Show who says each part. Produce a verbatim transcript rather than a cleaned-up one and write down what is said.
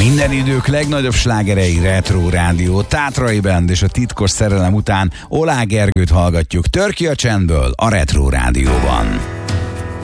Speaker 1: Minden idők legnagyobb slágerei, Retro Rádió, Tátrai Band és a titkos szerelem után Olá Gergőt hallgatjuk Törki a csendből a Retro Rádióban.